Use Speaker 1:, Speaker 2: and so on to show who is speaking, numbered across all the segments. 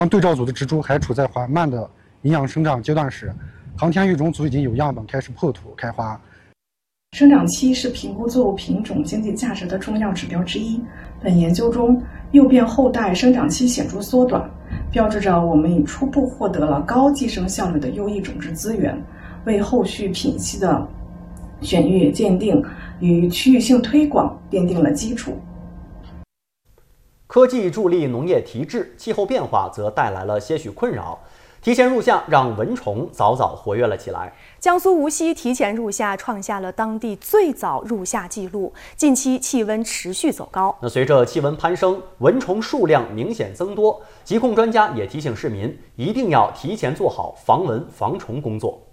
Speaker 1: 对照组的植株还处在缓慢的营养生长阶段时，航天育种组已经有样本开始破土开花。
Speaker 2: 生长期是评估作物品种经济价值的重要指标之一。本研究中，诱变后代生长期显著缩短，标志着我们已初步获得了高寄生效率的优异种质资源，为后续品系的选育、鉴定与区域性推广奠定了基础。
Speaker 3: 科技助力农业提质，气候变化则带来了些许困扰。提前入夏让蚊虫早早活跃了起来。
Speaker 4: 江苏无锡提前入夏，创下了当地最早入夏纪录。近期气温持续走高，
Speaker 3: 随着气温攀升，蚊虫数量明显增多。疾控专家也提醒市民，一定要提前做好防蚊防虫工作。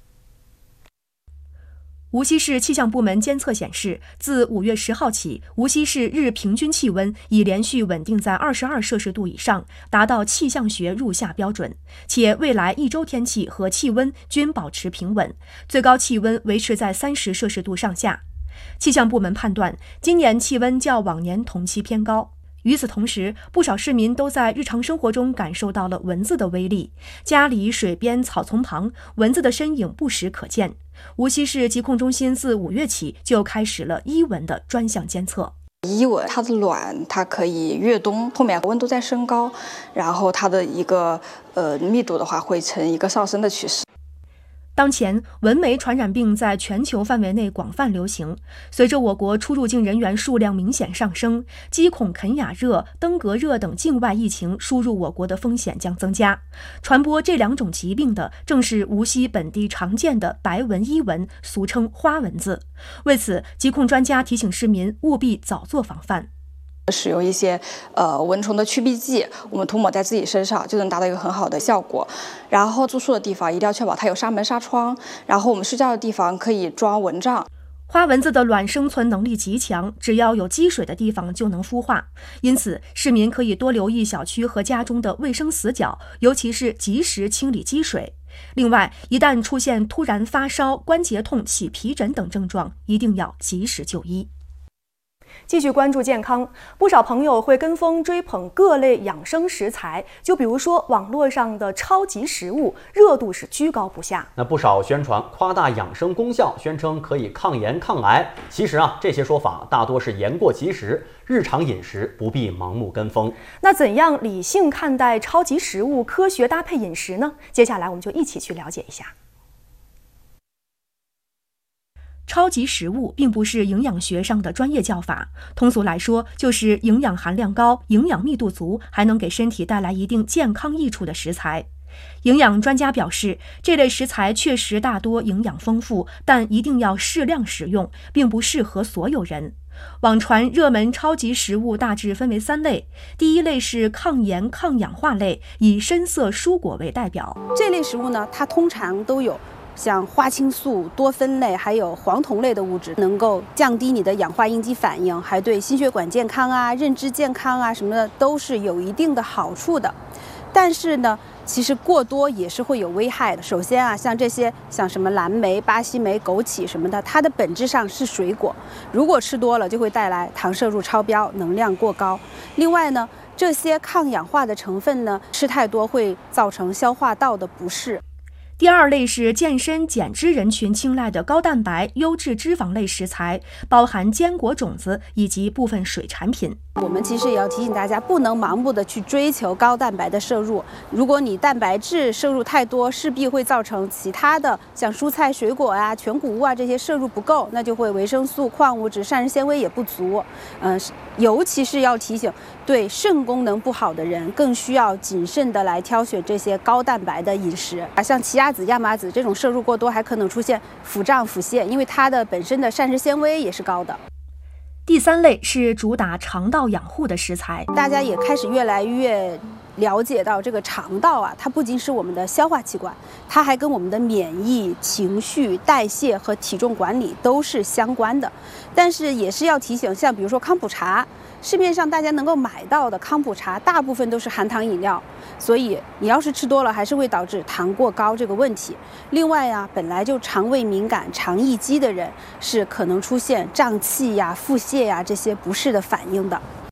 Speaker 4: 无锡市气象部门监测显示，自5月10号起，无锡市日平均气温已连续稳定在22摄氏度以上，达到气象学入夏标准，且未来1周天气和气温均保持平稳，最高气温维持在30摄氏度上下。气象部门判断，今年气温较往年同期偏高。与此同时，不少市民都在日常生活中感受到了蚊子的威力。家里、水边、草丛旁，蚊子的身影不时可见。无锡市疾控中心自5月起就开始了伊蚊的专项监测。
Speaker 5: 伊蚊它的卵它可以越冬，后面温度在升高，然后它的一个密度的话会呈一个上升的趋势。
Speaker 4: 当前，蚊媒传染病在全球范围内广泛流行。随着我国出入境人员数量明显上升，鸡孔肯雅热、登革热等境外疫情输入我国的风险将增加。传播这2种疾病的，正是无锡本地常见的白纹伊蚊，俗称花蚊子。为此，疾控专家提醒市民务必早做防范。
Speaker 5: 使用一些蚊虫的驱避剂，我们涂抹在自己身上就能达到一个很好的效果。然后住宿的地方一定要确保它有纱门纱窗，然后我们睡觉的地方可以装蚊帐。
Speaker 4: 花蚊子的卵生存能力极强，只要有积水的地方就能孵化，因此市民可以多留意小区和家中的卫生死角，尤其是及时清理积水。另外，一旦出现突然发烧、关节痛、起皮疹等症状，一定要及时就医。继续关注健康，不少朋友会跟风追捧各类养生食材，就比如说网络上的超级食物，热度是居高不下。
Speaker 3: 不少宣传夸大养生功效，宣称可以抗炎抗癌。其实这些说法大多是言过其实，日常饮食不必盲目跟风。
Speaker 4: 那怎样理性看待超级食物，科学搭配饮食呢？接下来我们就一起去了解一下。超级食物并不是营养学上的专业叫法，通俗来说就是营养含量高、营养密度足，还能给身体带来一定健康益处的食材。营养专家表示，这类食材确实大多营养丰富，但一定要适量食用，并不适合所有人。网传热门超级食物大致分为3类，第一类是抗炎抗氧化类，以深色蔬果为代表。
Speaker 6: 这类食物呢，它通常都有像花青素、多酚类还有黄酮类的物质，能够降低你的氧化应激反应，还对心血管健康啊、认知健康啊什么的都是有一定的好处的。但是呢，其实过多也是会有危害的。首先像这些像什么蓝莓、巴西莓、枸杞什么的，它的本质上是水果，如果吃多了就会带来糖摄入超标、能量过高。另外呢，这些抗氧化的成分呢，吃太多会造成消化道的不适。
Speaker 4: 第二类是健身减脂人群青睐的高蛋白、优质脂肪类食材，包含坚果种子以及部分水产品。
Speaker 6: 我们其实也要提醒大家，不能盲目的去追求高蛋白的摄入。如果你蛋白质摄入太多，势必会造成其他的像蔬菜、水果啊、全谷物啊这些摄入不够，那就会维生素、矿物质、膳食纤维也不足。尤其是要提醒，对肾功能不好的人，更需要谨慎的来挑选这些高蛋白的饮食。像奇亚籽、亚麻籽这种摄入过多，还可能出现腹胀、腹泻，因为它的本身的膳食纤维也是高的。
Speaker 4: 第3类是主打肠道养护的食材，
Speaker 6: 大家也开始越来越了解到这个肠道它不仅是我们的消化器官，它还跟我们的免疫、情绪、代谢和体重管理都是相关的。但是也是要提醒，像比如说康普茶，市面上大家能够买到的康普茶大部分都是含糖饮料，所以你要是吃多了，还是会导致糖过高这个问题。另外本来就肠胃敏感、肠易激的人，是可能出现胀气呀、腹泻呀这些不适的反应的。